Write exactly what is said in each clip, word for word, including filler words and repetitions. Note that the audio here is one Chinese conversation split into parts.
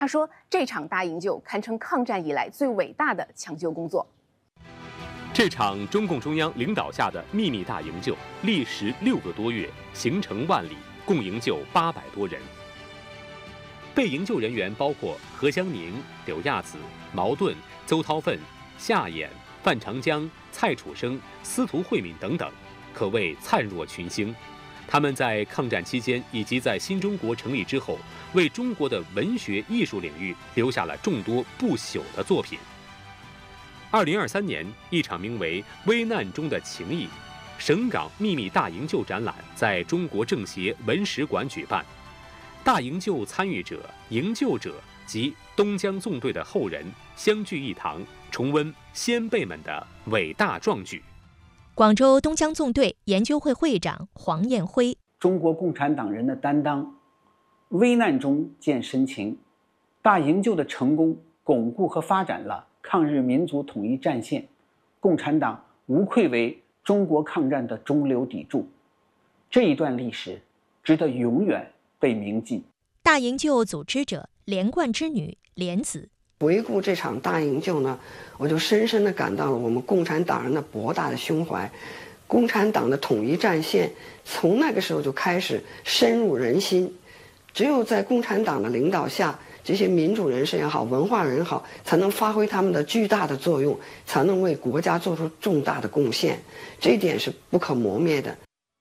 他说，这场大营救堪称抗战以来最伟大的抢救工作。 这场中共中央领导下的秘密大营救，历时六个多月，行程万里，共营救八百多人。被营救人员包括何香凝、柳亚子、毛盾、邹韬奋、夏衍、范长江、蔡楚生、司徒慧敏等等，可谓灿若群星。他们在抗战期间以及在新中国成立之后，为中国的文学艺术领域留下了众多不朽的作品。二零二三年，一场名为《危难中的情谊》省港秘密大营救展览在中国政协文史馆举办。大营救参与者、营救者及东江纵队的后人相聚一堂，重温先辈们的伟大壮举。 广州东江纵队研究会会长黄彦辉： 中国共产党人的担当，危难中见深情。大营救的成功，巩固和发展了抗日民族统一战线，共产党无愧为中国抗战的中流砥柱。这一段历史值得永远被铭记。 大营救组织者连贯之女莲子： 回顾这场大营救呢，我就深深地感到了我们共产党人的博大的胸怀。共产党的统一战线从那个时候就开始深入人心，只有在共产党的领导下，这些民主人士也好，文化人也好，才能发挥他们的巨大的作用，才能为国家做出重大的贡献，这一点是不可磨灭的。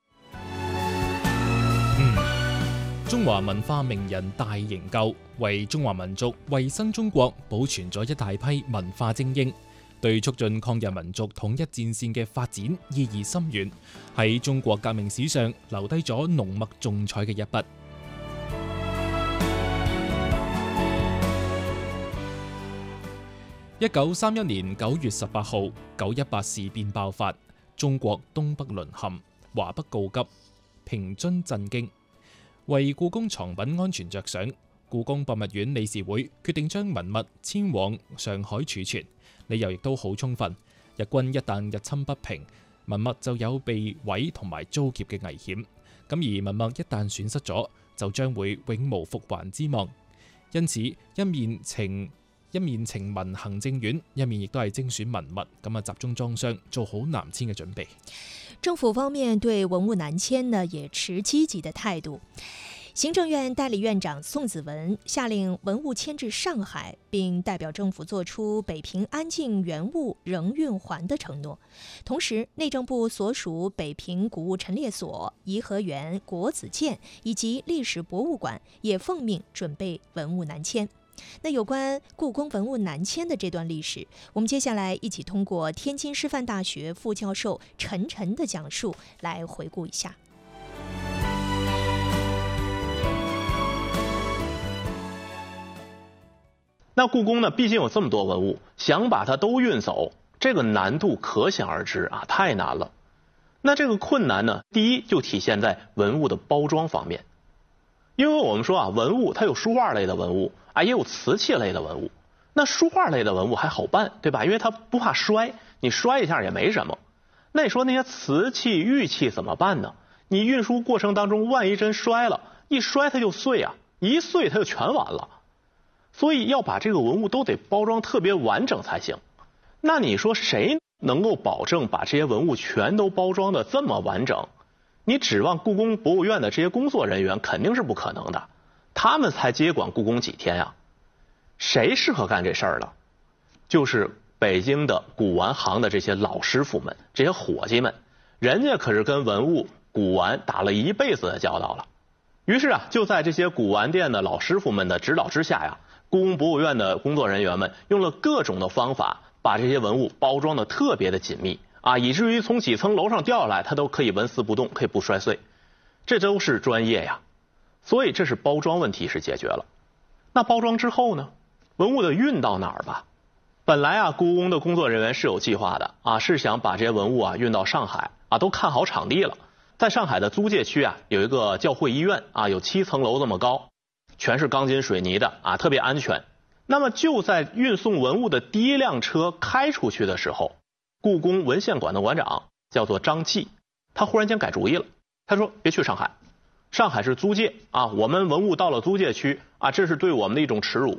中華文化名人大營救，為中華民族為新中國保存咗一大批文化精英，對促進抗日民族統一戰線嘅發展意義深遠，喺中國革命史上留低咗濃墨重彩嘅一筆。一九三一年九月十八號，九一八事變爆發，中國東北淪陷，華北告急，平津震驚。為故宮藏品安全着想，故宮博物院理事會決定將文物遷往上海儲存，理由亦都好充分。日軍一旦日侵不平，文物就有被毀同埋遭劫嘅危險。咁而文物一旦損失咗，就將會永無復還之望。因此，一面情一面情文行政院，一面亦都係精選文物，咁啊集中裝箱，做好南遷嘅準備。 政府方面對文物南遷呢也持積極的態度。行政院代理院長宋子文下令文物遷至上海，並代表政府作出北平安境原物仍運還的承諾。同時，內政部所屬北平古物陳列所、頤和園、國子監以及歷史博物館也奉命準備文物南遷。那有關故宮文物南遷的這段歷史，我們接下來一起通過天津師範大學副教授陳晨的講述來回顧一下。 那故宮呢，畢竟有這麼多文物，想把它都運走，這個難度可想而知啊，太難了。那這個困難呢，第一就體現在文物的包裝方面。因為我們說啊，文物它有書畫類的文物啊，也有瓷器類的文物。那書畫類的文物還好辦，對吧？因為它不怕摔，你摔一下也沒什麼。那你說那些瓷器、玉器怎麼辦呢？你運輸過程當中萬一真摔了，一摔它就碎啊，一碎它就全完了。所以要把這個文物都得包裝特別完整才行。那你說誰能夠保證把這些文物全都包裝得這麼完整？你指望故宮博物院的這些工作人員肯定是不可能的，他們才接管故宮幾天呀？誰適合幹這事兒了？就是北京的古玩行的這些老師傅們，這些夥計們，人家可是跟文物古玩打了一輩子的交道了。於是啊，就在這些古玩店的老師傅們的指導之下呀，故宮博物院的工作人員們用了各種的方法，把這些文物包裝得特別的緊密。啊，以至於從幾層樓上掉下來，它都可以紋絲不動，可以不摔碎，這都是專業呀。所以這是包裝問題是解決了。那包裝之後呢？文物得運到哪兒吧？本來啊，故宮的工作人員是有計劃的啊，是想把這些文物啊運到上海啊，都看好場地了。在上海的租界區啊，有一個教會醫院啊，有七層樓這麼高，全是鋼筋水泥的啊，特別安全。那麼就在運送文物的第一輛車開出去的時候，故宮文獻館的館長叫做張繼，他忽然間改主意了。他說：“別去上海，上海是租界啊，我們文物到了租界區啊，這是對我們的一種恥辱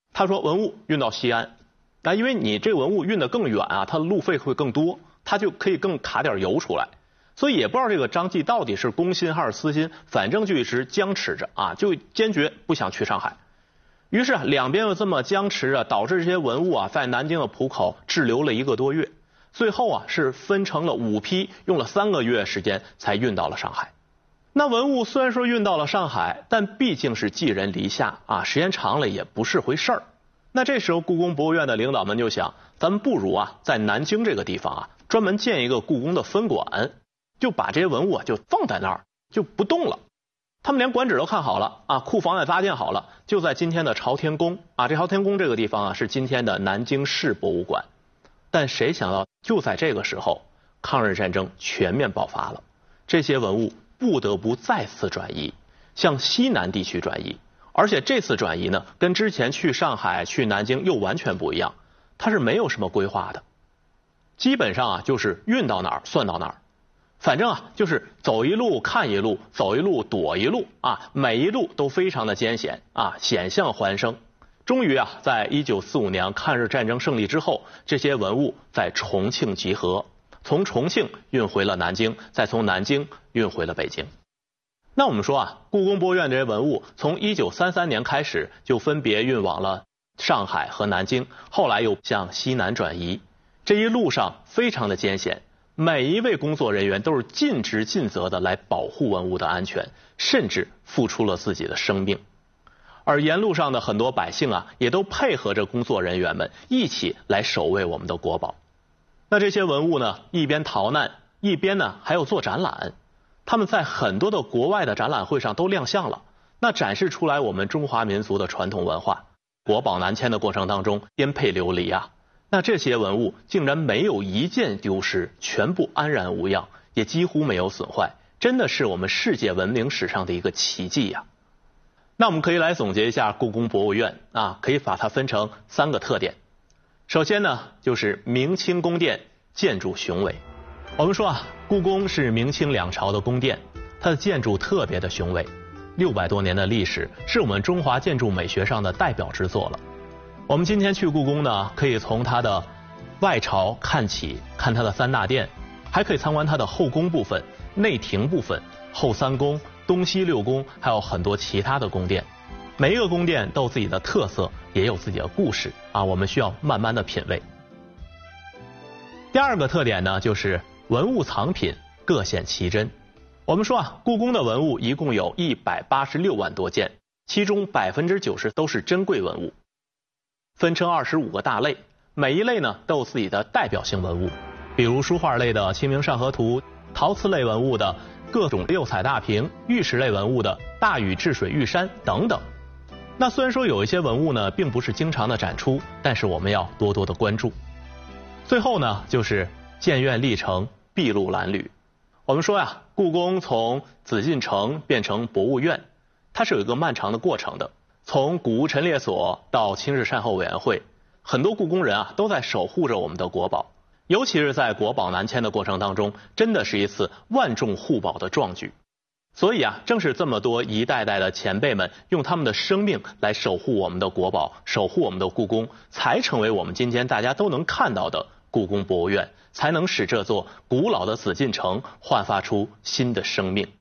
他说文物运到西安，那因为你这文物运得更远啊，它的路费会更多，他就可以更卡点油出来。所以也不知道这个张继到底是公心还是私心，反正就一直僵持着啊，就坚决不想去上海。于是两边又这么僵持着，导致这些文物啊在南京的浦口滞留了一个多月，最后啊是分成了五批，用了三个月时间才运到了上海。那文物虽然说运到了上海，但毕竟是寄人篱下啊，时间长了也不是回事儿。那这时候故宫博物院的领导们就想，咱们不如啊在南京这个地方啊专门建一个故宫的分馆，就把这些文物啊就放在那儿就不动了。他们连馆址都看好了啊，库房也搭建好了，就在今天的朝天宫啊。这朝天宫这个地方啊是今天的南京市博物馆。但谁想到就在这个时候，抗日战争全面爆发了，这些文物不得不再次转移，向西南地区转移。而且这次转移呢，跟之前去上海、去南京又完全不一样，它是没有什么规划的，基本上啊就是运到哪儿算到哪儿。反正啊，就是走一路看一路，走一路躲一路啊，每一路都非常的艰险啊，险象环生。终于啊，在一九四五年抗日战争胜利之后，这些文物在重庆集合，从重庆运回了南京，再从南京运回了北京。那我们说啊，故宫博物院这些文物从一九三三年开始就分别运往了上海和南京，后来又向西南转移。这一路上非常的艰险。每一位工作人员都是尽职尽责的来保护文物的安全，甚至付出了自己的生命。而沿路上的很多百姓啊，也都配合着工作人员们一起来守卫我们的国宝。那这些文物呢，一边逃难，一边呢还有做展览。他们在很多的国外的展览会上都亮相了，那展示出来我们中华民族的传统文化。国宝南迁的过程当中，颠沛流离啊。那这些文物竟然没有一件丢失，全部安然无恙，也几乎没有损坏，真的是我们世界文明史上的一个奇迹呀。那我们可以来总结一下故宫博物院啊，可以把它分成三个特点。首先呢，就是明清宫殿建筑雄伟。我们说啊，故宫是明清两朝的宫殿，它的建筑特别的雄伟，六百多年的历史，是我们中华建筑美学上的代表之作了。我们今天去故宫呢，可以从它的外朝看起，看它的三大殿，还可以参观它的后宫部分、内廷部分、后三宫、东西六宫，还有很多其他的宫殿。每一个宫殿都有自己的特色，也有自己的故事啊，我们需要慢慢的品味。第二个特点呢，就是文物藏品各显其真。我们说啊，故宫的文物一共有一百八十六万多件，其中百分之九十都是珍贵文物。分成二十五个大类，每一类呢都有自己的代表性文物，比如书画类的《清明上河图》，陶瓷类文物的各种六彩大瓶，玉石类文物的大禹治水玉山等等。那虽然说有一些文物呢并不是经常的展出，但是我们要多多的关注。最后呢，就是建院历程筚路蓝缕。我们说呀，故宫从紫禁城变成博物院，它是有一个漫长的过程的。从古物陈列所到清日善后委员会，很多故宫人啊都在守护着我们的国宝，尤其是在国宝南迁的过程当中，真的是一次万众护宝的壮举。所以啊，正是这么多一代代的前辈们用他们的生命来守护我们的国宝，守护我们的故宫，才成为我们今天大家都能看到的故宫博物院，才能使这座古老的紫禁城焕发出新的生命。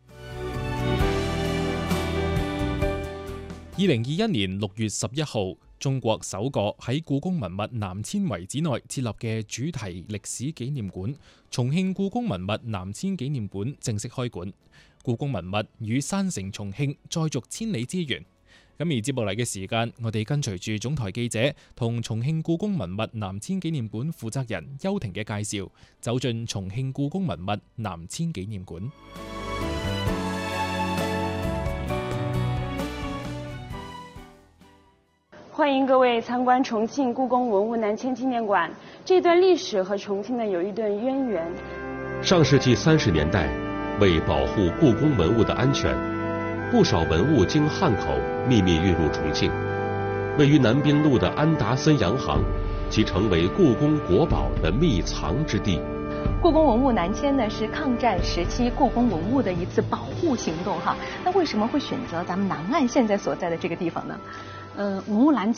二零二一年六月十一號，中國首個喺故宮文物南遷遺址內設立嘅主題歷史紀念館——重慶故宮文物南遷紀念館正式開館。故宮文物與山城重慶再續千里之緣。咁而接落嚟嘅時間，我哋跟隨住總台記者同重慶故宮文物南遷紀念館負責人邱婷嘅介紹，走進重慶故宮文物南遷紀念館。 欢迎各位参观重庆故宫文物南迁纪念馆。这段历史和重庆呢有一段渊源。 上世纪三十年代，为保护故宫文物的安全，不少文物经汉口秘密运入重庆。位于南滨路的安达森洋行，即成为故宫国宝的秘藏之地。 故宫文物南迁呢是抗战时期故宫文物的一次保护行动哈。那为什么会选择咱们南岸现在所在的这个地方呢？ 呃，文物南迁